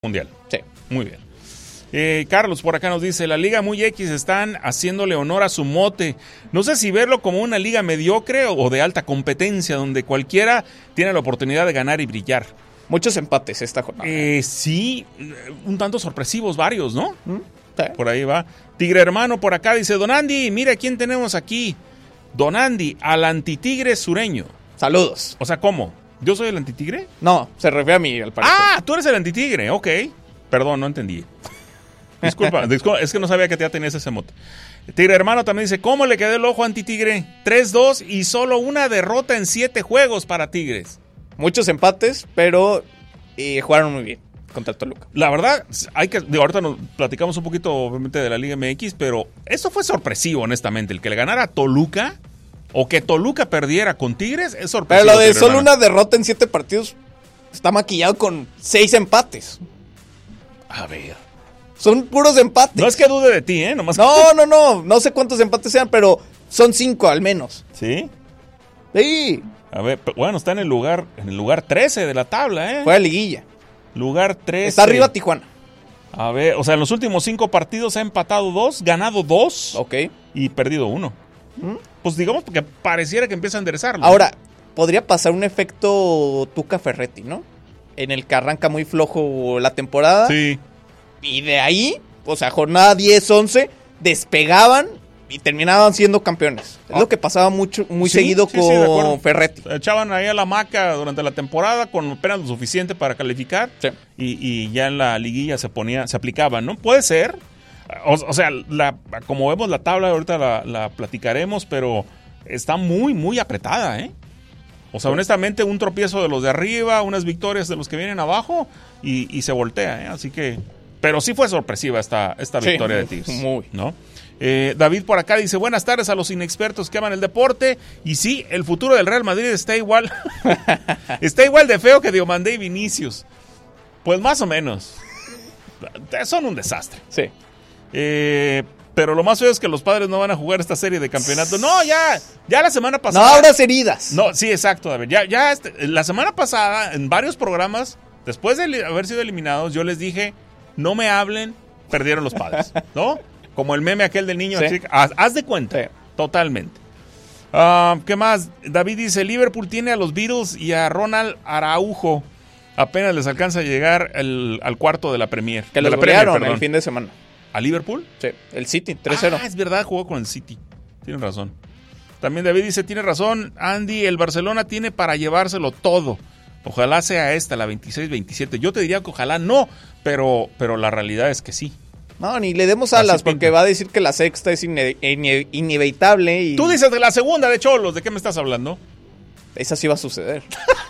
mundial. Sí. Muy bien. Carlos por acá nos dice, la Liga Muy X están haciéndole honor a su mote. No sé si verlo como una liga mediocre o de alta competencia, donde cualquiera tiene la oportunidad de ganar y brillar. Muchos empates esta jornada. Sí, un tanto sorpresivos varios, ¿no? Sí. Por ahí va. Tigre Hermano por acá dice, Don Andy, mira quién tenemos aquí. Don Andy, al antitigre sureño. Saludos. O sea, ¿cómo? ¿Yo soy el antitigre? No, se refiere a mí, al parecer. Ah, tú eres el antitigre, ok. Perdón, no entendí. Disculpa, es que no sabía que ya tenías ese mote. Tigre Hermano también dice, ¿cómo le quedó el ojo antitigre? 3-2 y solo una derrota en 7 juegos para Tigres. Muchos empates, pero jugaron muy bien contra Toluca. La verdad, ahorita nos platicamos un poquito obviamente de la Liga MX, pero eso fue sorpresivo, honestamente. El que le ganara a Toluca o que Toluca perdiera con Tigres es sorpresivo. Pero lo de solo una derrota en 7 partidos está maquillado con 6 empates. A ver. Son puros empates. No es que dude de ti, ¿eh? Nomás No sé cuántos empates sean, pero son 5 al menos. ¿Sí? Sí. A ver, bueno, está en el lugar 13 de la tabla, ¿eh? Fue a liguilla. Lugar 13. Está arriba Tijuana. A ver, o sea, en los últimos 5 partidos ha empatado 2, ganado 2 Ok. y perdido 1. Pues digamos que pareciera que empieza a enderezarlo. Ahora, podría pasar un efecto Tuca Ferretti, ¿no? En el que arranca muy flojo la temporada. Sí. Y de ahí, o sea, jornada 10-11, despegaban y terminaban siendo campeones. Es lo que pasaba muy seguido con Ferretti. Echaban ahí a la maca durante la temporada con apenas lo suficiente para calificar. Sí. Y ya en la liguilla se aplicaban, ¿no? Puede ser. O sea, como vemos la tabla, ahorita la platicaremos, pero está muy, muy apretada, ¿eh? O sea, honestamente, un tropiezo de los de arriba, unas victorias de los que vienen abajo y se voltea, ¿eh? Así que... Pero sí fue sorpresiva esta victoria de Tigres. Muy. ¿No? David por acá dice, buenas tardes a los inexpertos que aman el deporte. Y sí, el futuro del Real Madrid está igual. Está igual de feo que Diomandé y Vinicius. Pues más o menos. Son un desastre. Sí. Pero lo más feo es que los Padres no van a jugar esta serie de campeonato. No, ya la semana No pasada. abras heridas. No, sí, exacto, David. La semana pasada, en varios programas, después de haber sido eliminados, yo les dije, no me hablen, perdieron los Padres, ¿no? Como el meme aquel del niño. Sí. Así, haz de cuenta, Sí. totalmente. ¿Qué más? David dice, Liverpool tiene a los Beatles y a Ronald Araujo. Apenas les alcanza a llegar al cuarto de la Premier. Que de los la Premier, golearon perdón. el fin de semana. ¿A Liverpool? Sí, el City, 3-0. Ah, es verdad, jugó con el City. Tienes razón. También David dice, tiene razón, Andy, el Barcelona tiene para llevárselo todo. Ojalá sea esta, la 26-27. Yo te diría que ojalá no, pero la realidad es que sí. No, ni le demos alas porque va a decir que la sexta es inevitable. Y Tú dices de la segunda de Cholos, ¿de qué me estás hablando? esa sí va a suceder.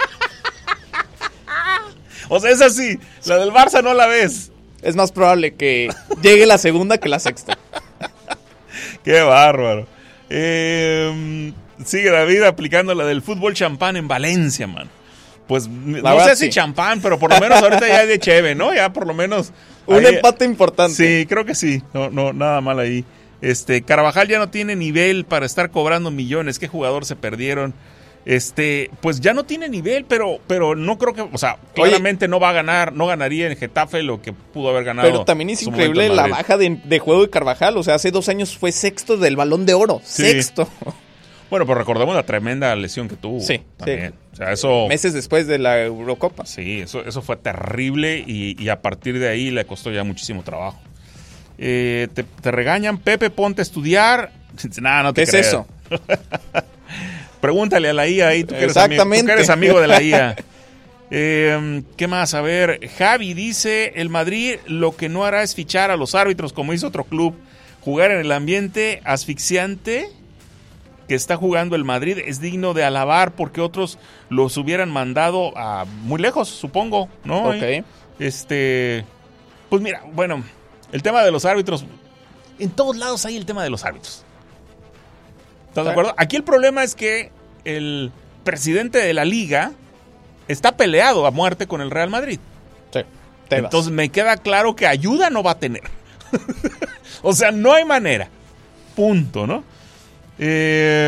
O sea, es así, la del Barça no la ves. Es más probable que llegue la segunda que la sexta. Qué bárbaro. Sigue David aplicando la del fútbol champán en Valencia, man. Pues no sé si champán, pero por lo menos ahorita ya es de cheve, ¿no? Ya por lo menos... Un empate importante. Sí, creo que sí. No, nada mal ahí. Carvajal ya no tiene nivel para estar cobrando millones. ¿Qué jugador se perdieron? Pues ya no tiene nivel, pero no creo que... O sea, claramente no va a ganar, no ganaría en Getafe lo que pudo haber ganado. Pero también es increíble la baja de juego de Carvajal. O sea, hace 2 años fue sexto del Balón de Oro. Sí. Sexto. Bueno, pero recordemos la tremenda lesión que tuvo. Sí, también. sí. O sea, eso... Meses después de la Eurocopa. Sí, eso fue terrible y a partir de ahí le costó ya muchísimo trabajo. Te regañan, Pepe, ponte a estudiar. Nah, no te ¿Qué creas. es eso? Pregúntale a la IA ahí, tú que Exactamente. eres amigo de la IA. ¿Qué más? A ver, Javi dice, el Madrid lo que no hará es fichar a los árbitros como hizo otro club. Jugar en el ambiente asfixiante que está jugando el Madrid es digno de alabar porque otros los hubieran mandado a muy lejos, supongo, ¿no? Ok. Pues mira, bueno, el tema de los árbitros, en todos lados hay el tema de los árbitros. ¿Estás de acuerdo? Aquí el problema es que el presidente de la liga está peleado a muerte con el Real Madrid. Sí. Entonces me queda claro que ayuda no va a tener. O sea, no hay manera. Punto, ¿no?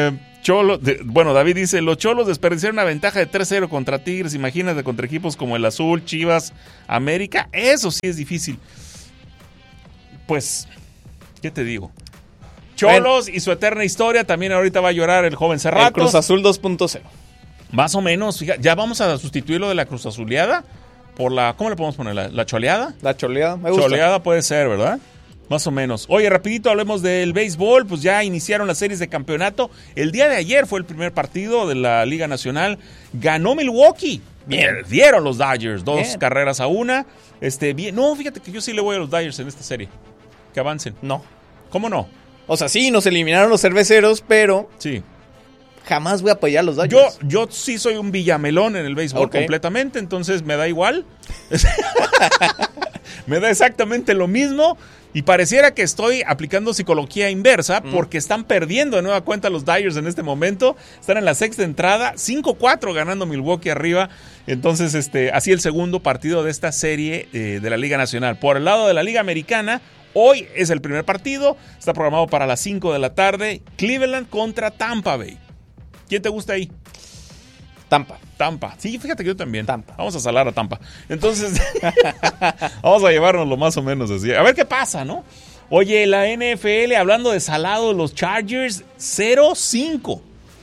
David dice, los Cholos desperdiciaron una ventaja de 3-0 contra Tigres, imagínate contra equipos como el Azul, Chivas, América, eso sí es difícil. Pues, ¿qué te digo? Cholos y su eterna historia, también ahorita va a llorar el joven Cerratos. El Cruz Azul 2.0. Más o menos, fíjate, ya vamos a sustituirlo de la Cruz Azuleada por la, ¿cómo le podemos poner? ¿La choleada? La choleada, me gusta. Choleada puede ser, ¿verdad? Más o menos. Oye, rapidito hablemos del béisbol, pues ya iniciaron las series de campeonato. El día de ayer fue el primer partido de la Liga Nacional. Ganó Milwaukee. Perdieron los Dodgers, 2 carreras a 1. Bien. No, fíjate que yo sí le voy a los Dodgers en esta serie. Que avancen. No. ¿Cómo no? O sea, sí, nos eliminaron los cerveceros, pero sí. Jamás voy a apoyar a los Dodgers. Yo sí soy un villamelón en el béisbol completamente, entonces me da igual. Me da exactamente lo mismo. Y pareciera que estoy aplicando psicología inversa porque están perdiendo de nueva cuenta los Dodgers en este momento. Están en la sexta entrada, 5-4 ganando Milwaukee arriba. Entonces, así el segundo partido de esta serie de la Liga Nacional. Por el lado de la Liga Americana, hoy es el primer partido. Está programado para las 5 de la tarde. Cleveland contra Tampa Bay. ¿Quién te gusta ahí? Tampa. Sí, fíjate que yo también. Tampa. Vamos a salar a Tampa. Entonces, vamos a llevárnoslo más o menos así. A ver qué pasa, ¿no? Oye, la NFL, hablando de salado, los Chargers, 0-5.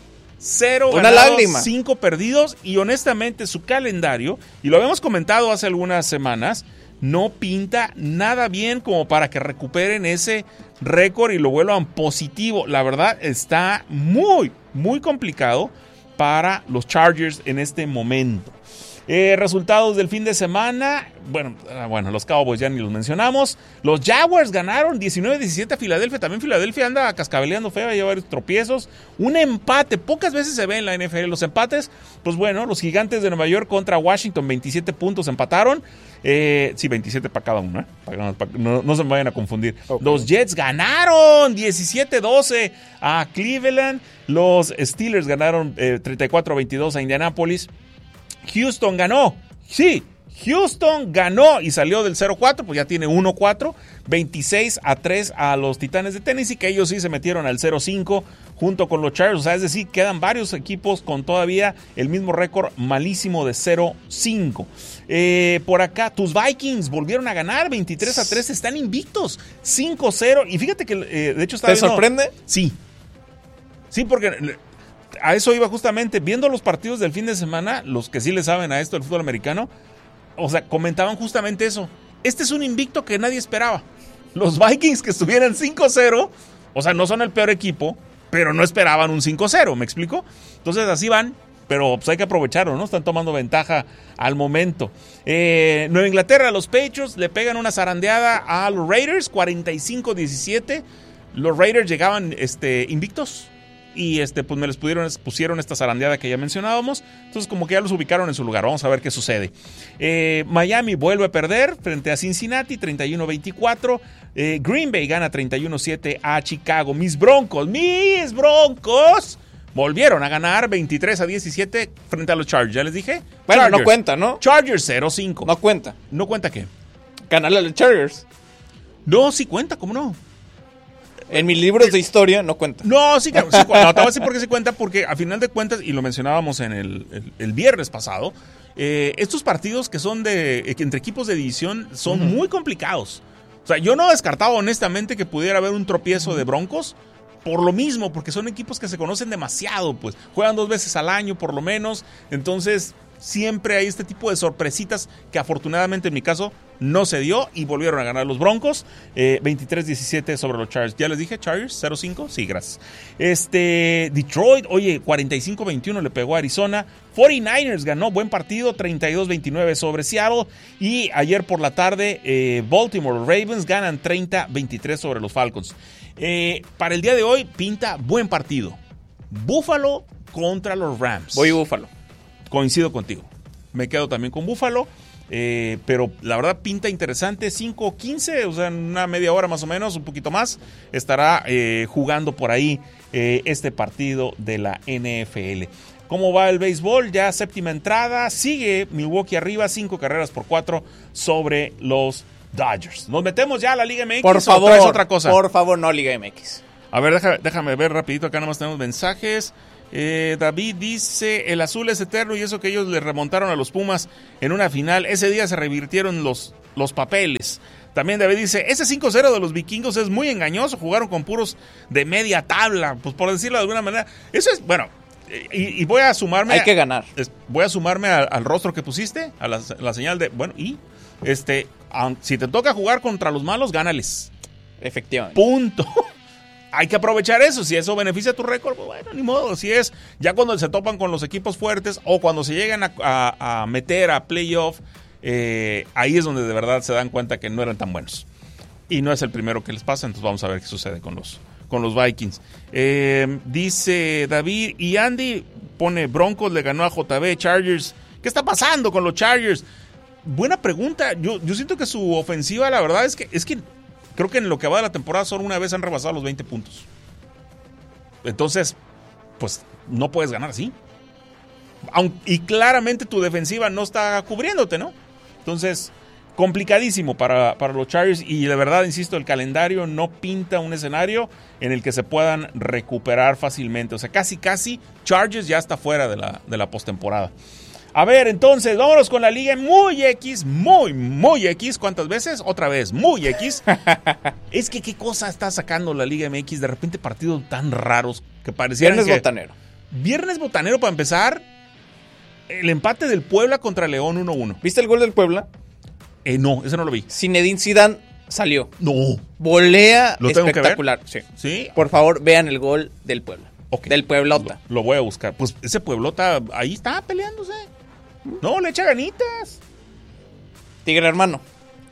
0 Una ganados, lágrima. 5 perdidos. Y honestamente, su calendario, y lo habíamos comentado hace algunas semanas, no pinta nada bien como para que recuperen ese récord y lo vuelvan positivo. La verdad, está muy, muy complicado para los Chargers en este momento. Resultados del fin de semana. Bueno, los Cowboys ya ni los mencionamos. Los Jaguars ganaron 19-17 a Filadelfia. También Filadelfia anda cascabeleando feo, lleva varios tropiezos. Un empate. Pocas veces se ve en la NFL los empates. Pues bueno, los Gigantes de Nueva York contra Washington, 27 puntos empataron. Sí, 27 para cada uno. No se me vayan a confundir. Okay. Los Jets ganaron 17-12 a Cleveland. Los Steelers ganaron 34-22 a Indianapolis. Houston ganó. Sí, Houston ganó y salió del 0-4, pues ya tiene 1-4, 26-3 a los Titanes de Tennessee, que ellos sí se metieron al 0-5 junto con los Chargers. O sea, es decir, quedan varios equipos con todavía el mismo récord malísimo de 0-5. Por acá, tus Vikings volvieron a ganar 23-3, están invictos, 5-0. Y fíjate que, de hecho, ¿Te sorprende? Sí. Sí, porque a eso iba justamente, viendo los partidos del fin de semana, los que sí le saben a esto del fútbol americano, o sea, comentaban justamente eso. Este es un invicto que nadie esperaba. Los Vikings que estuvieran 5-0, o sea, no son el peor equipo, pero no esperaban un 5-0, ¿me explico? Entonces así van, pero pues hay que aprovecharlo, ¿no? Están tomando ventaja al momento. Nueva Inglaterra, los Patriots le pegan una zarandeada a los Raiders, 45-17. Los Raiders llegaban invictos. Y pues me les pusieron esta zarandeada que ya mencionábamos. Entonces como que ya los ubicaron en su lugar. Vamos a ver qué sucede. Miami vuelve a perder frente a Cincinnati, 31-24. Green Bay gana 31-7 a Chicago. Mis Broncos volvieron a ganar 23-17 frente a los Chargers. ¿Ya les dije? Bueno, Chargers. No cuenta, ¿no? Chargers 0-5. No cuenta. ¿No cuenta qué? Ganarle a los Chargers. No, sí cuenta, ¿cómo no? En mis libros de historia no cuenta. No, sí cuenta. No, te voy a decir por qué sí cuenta, porque a final de cuentas, y lo mencionábamos en el viernes pasado, estos partidos que son entre equipos de división son muy complicados. O sea, yo no descartaba honestamente que pudiera haber un tropiezo de Broncos, por lo mismo, porque son equipos que se conocen demasiado, pues juegan 2 veces al año por lo menos, entonces siempre hay este tipo de sorpresitas que afortunadamente en mi caso no se dio y volvieron a ganar los Broncos, 23-17 sobre los Chargers. Ya les dije, Chargers 0-5, sí, gracias. Detroit, oye, 45-21 le pegó a Arizona. 49ers ganó, buen partido, 32-29 sobre Seattle. Y ayer por la tarde, Baltimore Ravens ganan 30-23 sobre los Falcons. Para el día de hoy pinta buen partido. Buffalo contra los Rams. Voy Buffalo. Coincido contigo. Me quedo también con Buffalo. Pero la verdad pinta interesante. 5-15, o sea, en una media hora más o menos, un poquito más, estará jugando por ahí este partido de la NFL. ¿Cómo va el béisbol? Ya séptima entrada. Sigue Milwaukee arriba, 5-4 sobre los Dodgers. ¿Nos metemos ya a la Liga MX? Por favor, ¿o traes otra cosa? Por favor, no Liga MX. A ver, déjame ver rapidito, acá nomás tenemos mensajes. David dice, el azul es eterno y eso que ellos le remontaron a los Pumas en una final, ese día se revirtieron los papeles. También David dice, ese 5-0 de los vikingos es muy engañoso, jugaron con puros de media tabla, pues por decirlo de alguna manera. Eso es, bueno, y voy a sumarme. Hay que ganar. Voy a sumarme al rostro que pusiste, a la señal de, bueno, si te toca jugar contra los malos, gánales. Efectivamente. Punto. Hay que aprovechar eso. Si eso beneficia tu récord, pues bueno, ni modo. Si es ya cuando se topan con los equipos fuertes o cuando se llegan a meter a playoff, ahí es donde de verdad se dan cuenta que no eran tan buenos. Y no es el primero que les pasa, entonces vamos a ver qué sucede con los Vikings. Dice David, y Andy pone Broncos, le ganó a JB, Chargers. ¿Qué está pasando con los Chargers? Buena pregunta. Yo siento que su ofensiva, la verdad es que creo que en lo que va de la temporada solo una vez han rebasado los 20 puntos. Entonces, pues no puedes ganar así. Y claramente tu defensiva no está cubriéndote, ¿no? Entonces, complicadísimo para los Chargers. Y de verdad, insisto, el calendario no pinta un escenario en el que se puedan recuperar fácilmente. O sea, casi Chargers ya está fuera de la postemporada. A ver, entonces, vámonos con la liga muy X, muy X. ¿Cuántas veces? Otra vez, muy X. Es que qué cosa está sacando la Liga MX. De repente partidos tan raros que parecieran Viernes botanero. Viernes botanero para empezar. El empate del Puebla contra León 1-1. ¿Viste el gol del Puebla? No, ese no lo vi. Zinedine Zidane salió. No. Volea ¿Lo tengo espectacular. Que ver? Sí. Por favor, vean el gol del Puebla. Okay. Del Pueblota. Lo voy a buscar. Pues ese Pueblota ahí está peleándose. No, le echa ganitas. Tigre hermano,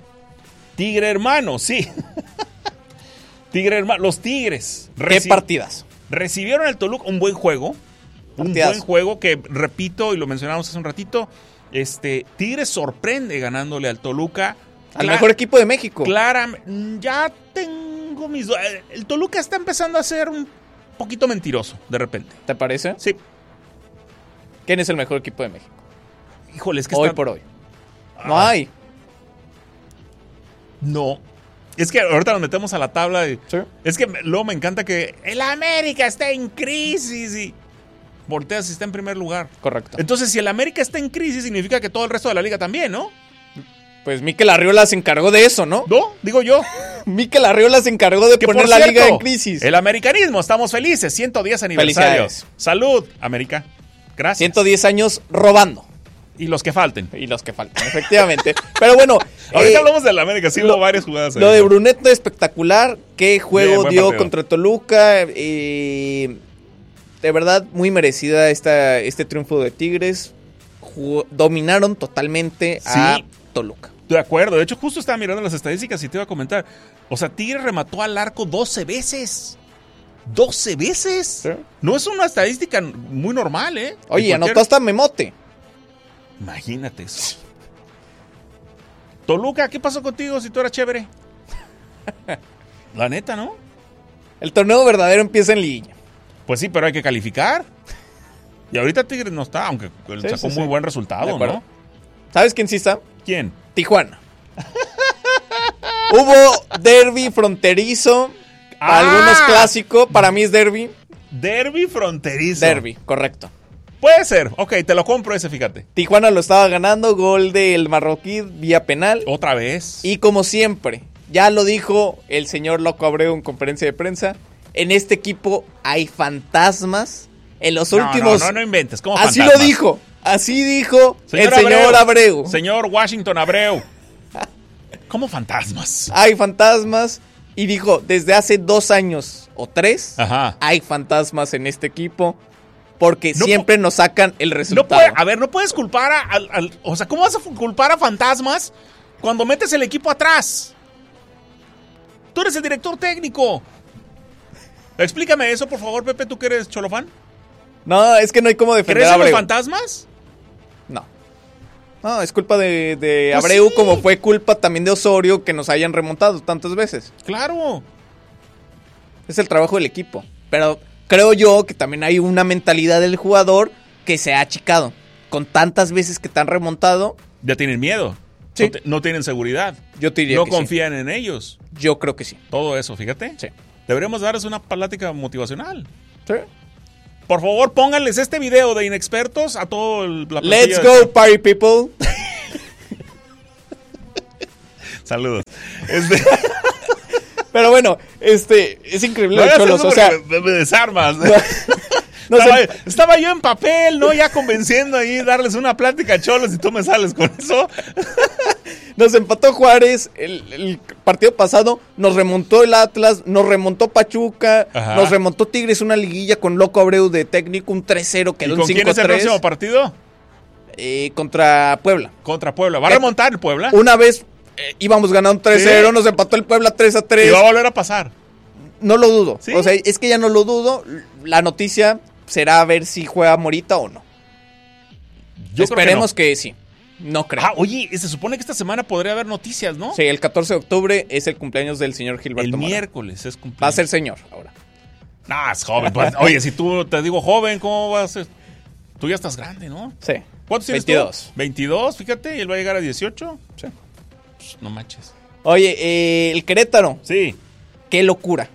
sí. Tigre hermano, los Tigres. ¿Qué partidas? Recibieron al Toluca un buen juego. Un buen juego que, repito, y lo mencionamos hace un ratito, Tigres sorprende ganándole al Toluca. Al mejor equipo de México. Ya tengo mis dudas. El Toluca está empezando a ser un poquito mentiroso, de repente. ¿Te parece? Sí. ¿Quién es el mejor equipo de México? Híjole, es que hoy por hoy. No hay. No. Es que ahorita nos metemos a la tabla. ¿Sí? Es que luego me encanta que el América está en crisis y volteas si está en primer lugar. Correcto. Entonces, si el América está en crisis, significa que todo el resto de la liga también, ¿no? Pues Mikel Arriola se encargó de eso, ¿no? No, digo yo. Mikel Arriola se encargó de poner la liga en crisis. El americanismo, estamos felices. 110 aniversario. Salud, América. Gracias. 110 años robando. Y los que falten. Efectivamente. Pero bueno. Ahorita hablamos del América, sí hubo varias jugadas ahí. Lo de Brunetto espectacular. Qué juego dio contra Toluca. De verdad, muy merecida este triunfo de Tigres. Dominaron totalmente a Toluca. De acuerdo. De hecho, justo estaba mirando las estadísticas y te iba a comentar. O sea, Tigres remató al arco 12 veces. 12 veces. ¿Sí? No es una estadística muy normal, ¿eh? Oye, anotó hasta Memote. Imagínate eso. Toluca, ¿qué pasó contigo si tú eras chévere? La neta, ¿no? El torneo verdadero empieza en liguilla. Pues sí, pero hay que calificar. Y ahorita Tigres no está, aunque sacó muy buen resultado, ¿no? ¿Sabes quién sí está? ¿Quién? Tijuana. Hubo derbi fronterizo. Algunos clásicos. Para mí es derbi. Derbi fronterizo. Derbi, correcto. Puede ser, ok, te lo compro ese, fíjate. Tijuana lo estaba ganando, gol del marroquí vía penal. Otra vez. Y como siempre, ya lo dijo el señor Loco Abreu en conferencia de prensa, en este equipo hay fantasmas. En los últimos... No inventes, ¿cómo así fantasmas? Así dijo el señor Abreu. Señor Washington Abreu. ¿Cómo fantasmas? Hay fantasmas. Y dijo, desde hace 2 años o 3, hay fantasmas en este equipo. Porque siempre nos sacan el resultado. No puedes culpar o sea, ¿cómo vas a culpar a fantasmas cuando metes el equipo atrás? Tú eres el director técnico. Explícame eso, por favor, Pepe, ¿tú que eres cholofán? No, es que no hay cómo defender a Abreu. ¿Crees en los fantasmas? No, es culpa de Abreu, como fue culpa también de Osorio que nos hayan remontado tantas veces. Claro. Es el trabajo del equipo. Pero creo yo que también hay una mentalidad del jugador que se ha achicado. Con tantas veces que te han remontado. Ya tienen miedo. Sí. No tienen seguridad. Yo te diría no que confían en ellos. Yo creo que sí. Todo eso, fíjate. Sí. deberíamos darles una plática motivacional. Sí. Por favor, pónganles este video de inexpertos a todo la Let's go, party people. Saludos. Pero bueno, es increíble de Cholos, o sea, me desarmas. Estaba yo en papel, ¿no? Ya convenciendo ahí, darles una plática a Cholos y tú me sales con eso. Nos empató Juárez el partido pasado, nos remontó el Atlas, nos remontó Pachuca, Ajá. nos remontó Tigres una liguilla con Loco Abreu de técnico, un 3-0, quedó un 5-3. ¿Y con quién es el próximo partido? Contra Puebla. Contra Puebla. ¿Va a remontar el Puebla? Una vez íbamos ganando 3-0, sí. Nos empató el Puebla 3-3. ¿Y va a volver a pasar? No lo dudo. ¿Sí? O sea, es que ya no lo dudo. La noticia será a ver si juega Morita o no. Esperemos que sí. No creo. Oye, se supone que esta semana podría haber noticias, ¿no? Sí, el 14 de octubre es el cumpleaños del señor Gilberto Mora. El miércoles es cumpleaños. Va a ser señor ahora. Es joven. Pues, oye, si tú te digo joven, ¿cómo vas a ser? Tú ya estás grande, ¿no? Sí. ¿Cuántos tienes 22. tú? 22, fíjate, y él va a llegar a 18. Sí. Pues, no manches. Oye, el Querétaro. Sí. Qué locura.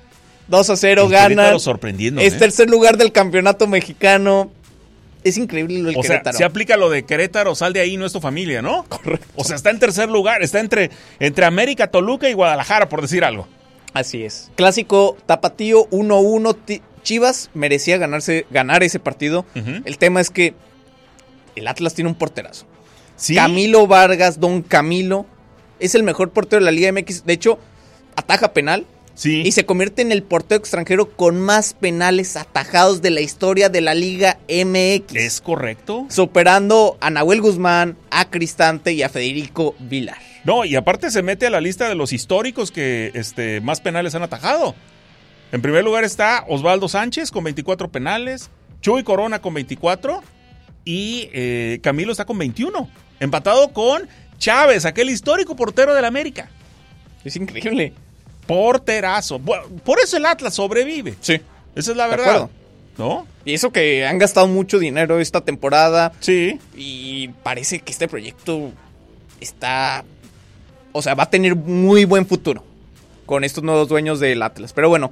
2-0 gana. Querétaro sorprendiendo. Es tercer lugar del campeonato mexicano. Es increíble lo del Querétaro. O sea, se aplica lo de Querétaro, sal de ahí, no es tu familia, ¿no? Correcto. O sea, está en tercer lugar, está entre América, Toluca y Guadalajara, por decir algo. Así es. Clásico tapatío 1-1. Chivas merecía ganar ese partido. Uh-huh. El tema es que el Atlas tiene un porterazo. ¿Sí? Camilo Vargas, Don Camilo, es el mejor portero de la Liga MX. De hecho, ataja penal. Sí. Y se convierte en el portero extranjero con más penales atajados de la historia de la Liga MX. ¿Es correcto? Superando a Nahuel Guzmán, a Cristante y a Federico Vilar. No, y aparte se mete a la lista de los históricos que más penales han atajado. En primer lugar está Osvaldo Sánchez con 24 penales, Chuy Corona con 24 y Camilo está con 21. Empatado con Chávez, aquel histórico portero del América. Es increíble. Porterazo. Por eso el Atlas sobrevive. Sí. Esa es la verdad. ¿No? Y eso que han gastado mucho dinero esta temporada. Sí. Y parece que este proyecto va a tener muy buen futuro con estos nuevos dueños del Atlas. Pero bueno,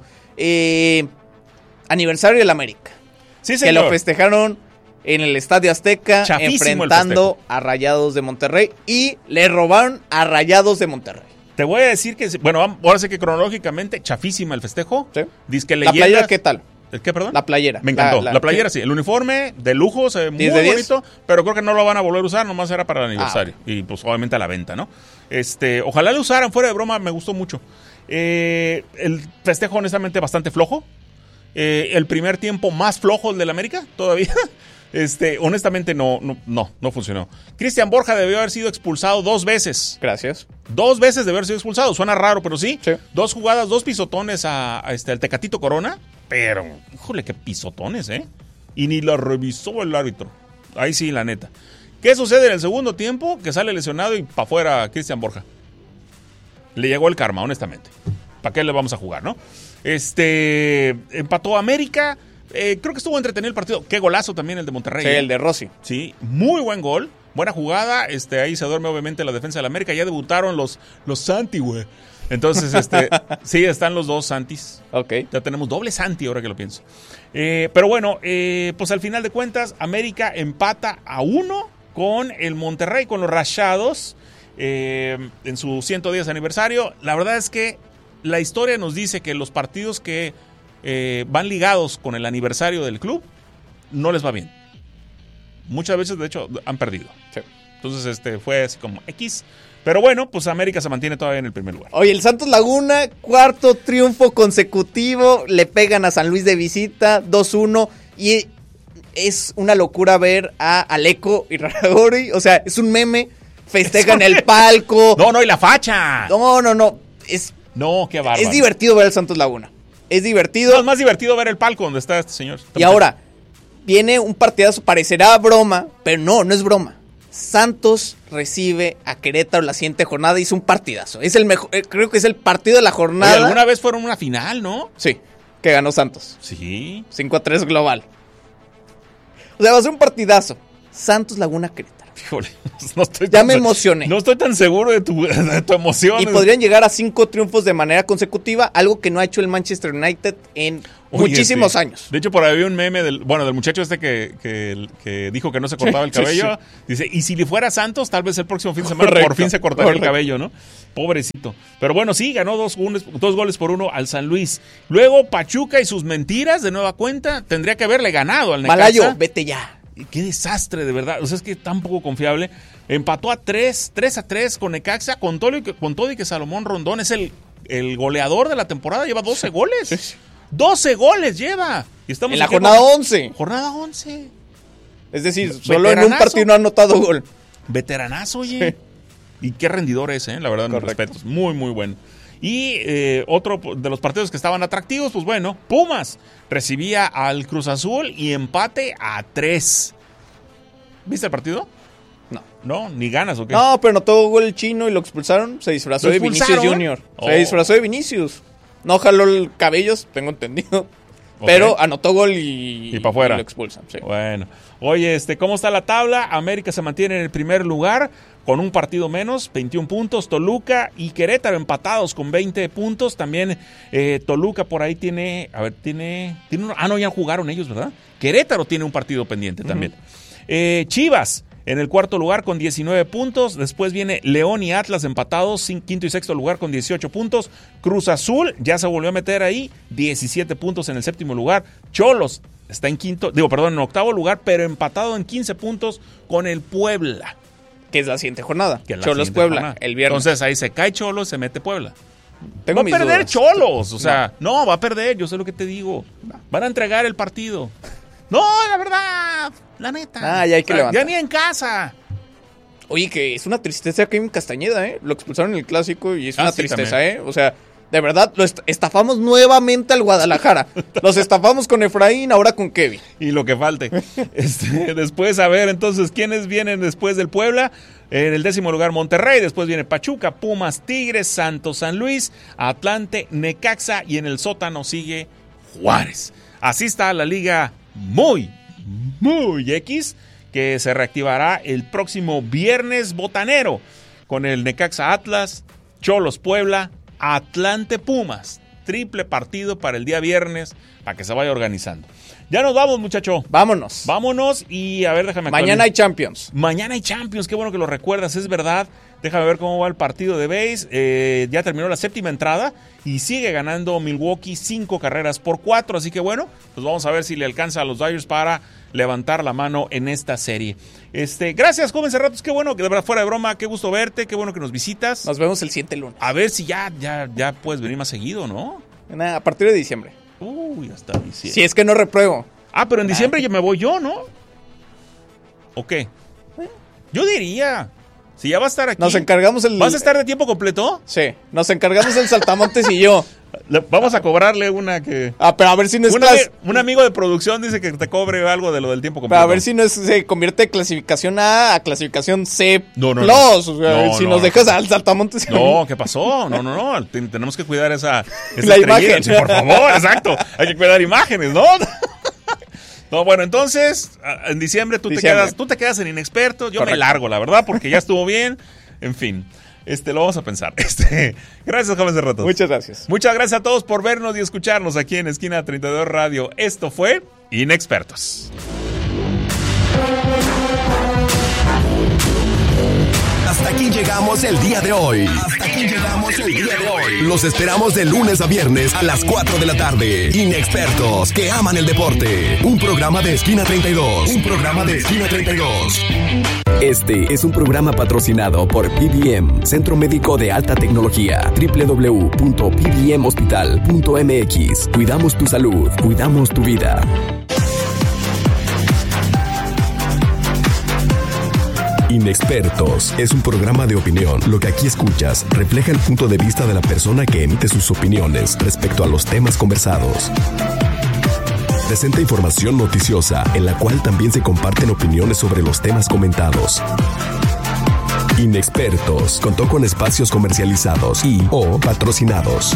aniversario del América. Sí, señor. Que lo festejaron en el Estadio Azteca, chafísimo, enfrentando a Rayados de Monterrey. Y le robaron a Rayados de Monterrey. Te voy a decir que, bueno, ahora sí que cronológicamente, chafísima el festejo. Sí. Disque ¿La playera qué tal? ¿El qué, perdón? La playera. Me encantó. La playera, sí. El uniforme de lujo, se ve muy bonito, pero creo que no lo van a volver a usar, nomás era para el aniversario. Y pues obviamente a la venta, ¿no? Ojalá lo usaran, fuera de broma, me gustó mucho. El festejo, honestamente, bastante flojo. El primer tiempo más flojo el del América, todavía. Honestamente no funcionó. Cristian Borja debió haber sido expulsado 2 veces. Gracias. 2 veces debió haber sido expulsado. Suena raro, pero sí. 2 jugadas, 2 pisotones al Tecatito Corona. Pero, híjole, qué pisotones, ¿eh? Y ni la revisó el árbitro. Ahí sí, la neta. ¿Qué sucede en el segundo tiempo? Que sale lesionado y para afuera Cristian Borja. Le llegó el karma, honestamente. ¿Para qué le vamos a jugar, no? Empató América. Creo que estuvo entretenido el partido. Qué golazo también el de Monterrey. Sí, el de Rossi. Sí, muy buen gol. Buena jugada. Ahí se duerme obviamente la defensa de la América. Ya debutaron los Santi, güey. Entonces, sí, están los 2 Santis. Ok. Ya tenemos doble Santi ahora que lo pienso. Pero bueno, pues al final de cuentas, América empata a 1 con el Monterrey, con los Rayados, en su 110 aniversario. La verdad es que la historia nos dice que los partidos que van ligados con el aniversario del club, no les va bien. Muchas veces, de hecho, han perdido. Sí. Entonces, fue así como X. Pero bueno, pues América se mantiene todavía en el primer lugar. Oye, el Santos Laguna, 4º triunfo consecutivo. Le pegan a San Luis de visita, 2-1. Y es una locura ver a Aleco y Raragori. O sea, es un meme. Festejan el palco. No, y la facha. No. No, qué bárbaro. Es divertido ver al Santos Laguna. Es divertido. No, es más divertido ver el palco donde está este señor. Y ahora, viene un partidazo, parecerá broma, pero no es broma. Santos recibe a Querétaro la siguiente jornada y es un partidazo. Es el mejor, creo que es el partido de la jornada. Oye, alguna vez fueron una final, ¿no? Sí, que ganó Santos. Sí. 5-3 global. O sea, va a ser un partidazo. Santos Laguna Querétaro. Híjole, no estoy ya me emocioné. No estoy tan seguro de tu emoción. Y podrían llegar a 5 triunfos de manera consecutiva, algo que no ha hecho el Manchester United en muchísimos años. De hecho, por ahí había un meme del muchacho este que dijo que no se cortaba el cabello. Sí. Dice, y si le fuera Santos, tal vez el próximo fin de semana por fin se cortaría el cabello, ¿no? Pobrecito. Pero bueno, sí, ganó 2 goles por 1 al San Luis. Luego, Pachuca y sus mentiras, de nueva cuenta, tendría que haberle ganado al Necaxa. Malayo, vete ya. Qué desastre, de verdad. O sea, es que tan poco confiable. Empató a 3-3 con Necaxa, con todo y que Salomón Rondón es el goleador de la temporada. Lleva 12 goles. Sí. 12 goles lleva. Y estamos en la jornada 11. Jornada 11. Es decir, solo en un partido no ha anotado gol. Veteranazo, oye. Sí. Y qué rendidor es, la verdad, mis respetos. Muy, muy bueno. Y otro de los partidos que estaban atractivos, pues bueno, Pumas recibía al Cruz Azul y empate a 3. ¿Viste el partido? No. ¿No? ¿Ni ganas o qué? No, pero anotó gol el chino y lo expulsaron. Se disfrazó de Vinicius Junior. Se disfrazó de Vinicius. No jaló el cabello, tengo entendido. Pero anotó gol y para afuera. Lo expulsan. Sí. Bueno. Oye, ¿cómo está la tabla? América se mantiene en el primer lugar con un partido menos, 21 puntos. Toluca y Querétaro empatados con 20 puntos. También Toluca por ahí tiene uno. Ah, no, ya jugaron ellos, ¿verdad? Querétaro tiene un partido pendiente también. Chivas en el cuarto lugar con 19 puntos. Después viene León y Atlas empatados, quinto y sexto lugar con 18 puntos. Cruz Azul ya se volvió a meter ahí, 17 puntos en el séptimo lugar. Cholos está en octavo lugar, pero empatado en 15 puntos con el Puebla. Que es la siguiente jornada. Cholos-Puebla, el viernes. Entonces ahí se cae Cholos, se mete Puebla. Va a perder Cholos, o sea, no, va a perder, yo sé lo que te digo. Van a entregar el partido. No, la verdad, la neta. Ya hay que levantar. Ya ni en casa. Oye, que es una tristeza que en Castañeda, Lo expulsaron en el Clásico y es una tristeza, también. O sea, de verdad, estafamos nuevamente al Guadalajara. Los estafamos con Efraín, ahora con Kevin. Y lo que falte. Después, a ver, entonces, ¿quiénes vienen después del Puebla? En el 10º lugar, Monterrey. Después viene Pachuca, Pumas, Tigres, Santos, San Luis, Atlante, Necaxa. Y en el sótano sigue Juárez. Así está la liga muy X, que se reactivará el próximo viernes botanero con el Necaxa Atlas, Cholos Puebla, Atlante Pumas. Triple partido para el día viernes, para que se vaya organizando. Ya nos vamos, muchacho. Vámonos y a ver, déjame Mañana hay Champions. Qué bueno que lo recuerdas, es verdad. Déjame ver cómo va el partido de base. Ya terminó la séptima entrada y sigue ganando Milwaukee 5-4. Así que bueno, pues vamos a ver si le alcanza a los Dodgers para levantar la mano en esta serie. Gracias, joven Cerratos. Qué bueno que de verdad, fuera de broma, qué gusto verte, qué bueno que nos visitas. Nos vemos el siguiente lunes. A ver si ya puedes venir más seguido, ¿no? A partir de diciembre. Uy, hasta diciembre. Si es que no repruebo. Pero en diciembre ya me voy yo, ¿no? ¿O qué? Yo diría, si ya va a estar aquí. Nos encargamos ¿Vas a estar de tiempo completo? Sí, nos encargamos el Saltamontes y yo. Vamos a cobrarle una que... pero a ver si no es un amigo de producción dice que te cobre algo de lo del tiempo completo. Pero a ver si no se convierte de clasificación A clasificación C+. No. O sea, nos dejas al Saltamontes. No, ¿qué pasó? No. Tenemos que cuidar esa la imagen. Sí, por favor, exacto. Hay que cuidar imágenes, ¿no? No, bueno, entonces, en diciembre tú te quedas en inexperto. Yo me largo, la verdad, porque ya estuvo bien. En fin. Lo vamos a pensar. Gracias, jóvenes de ratos. Muchas gracias. Muchas gracias a todos por vernos y escucharnos aquí en Esquina 32 Radio. Esto fue Inexpertos. Hasta aquí llegamos el día de hoy. Los esperamos de lunes a viernes a las 4 de la tarde. Inexpertos que aman el deporte. Un programa de Esquina 32. Este es un programa patrocinado por PBM, Centro Médico de Alta Tecnología. www.pbmhospital.mx. Cuidamos tu salud, cuidamos tu vida. Inexpertos es un programa de opinión. Lo que aquí escuchas refleja el punto de vista de la persona que emite sus opiniones respecto a los temas conversados. Presenta información noticiosa en la cual también se comparten opiniones sobre los temas comentados. Inexpertos contó con espacios comercializados y/o patrocinados.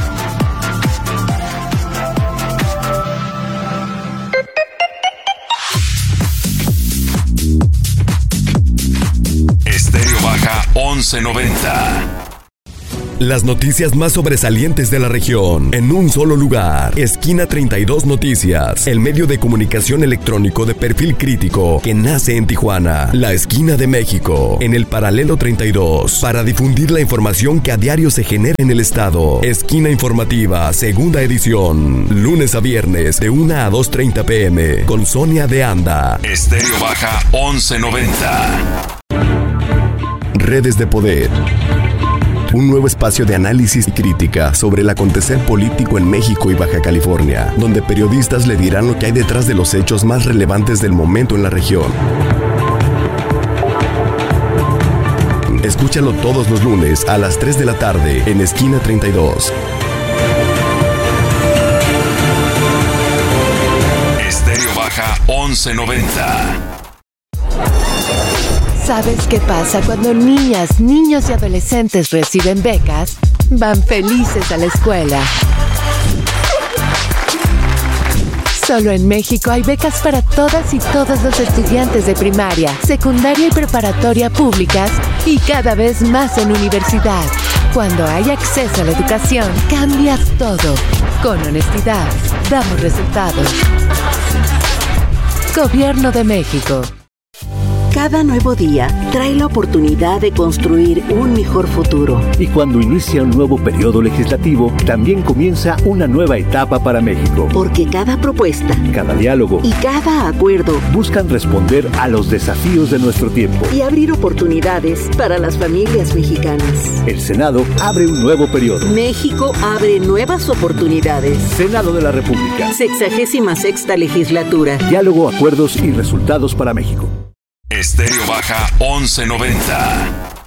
1190. Las noticias más sobresalientes de la región en un solo lugar. Esquina 32 Noticias, el medio de comunicación electrónico de perfil crítico que nace en Tijuana, la esquina de México, en el paralelo 32, para difundir la información que a diario se genera en el estado. Esquina informativa, segunda edición, lunes a viernes de 1 a 2:30 p.m. con Sonia de Anda. Estéreo Baja 1190. Redes de Poder. Un nuevo espacio de análisis y crítica sobre el acontecer político en México y Baja California, donde periodistas le dirán lo que hay detrás de los hechos más relevantes del momento en la región. Escúchalo todos los lunes a las 3 de la tarde en Esquina 32. Estéreo Baja 1190. ¿Sabes qué pasa cuando niñas, niños y adolescentes reciben becas? Van felices a la escuela. Solo en México hay becas para todas y todos los estudiantes de primaria, secundaria y preparatoria públicas y cada vez más en universidad. Cuando hay acceso a la educación, cambias todo. Con honestidad, damos resultados. Gobierno de México. Cada nuevo día trae la oportunidad de construir un mejor futuro. Y cuando inicia un nuevo periodo legislativo, también comienza una nueva etapa para México. Porque cada propuesta, cada diálogo y cada acuerdo buscan responder a los desafíos de nuestro tiempo y abrir oportunidades para las familias mexicanas. El Senado abre un nuevo periodo. México abre nuevas oportunidades. Senado de la República. 66ª legislatura. Diálogo, acuerdos y resultados para México. Estéreo Baja 1190.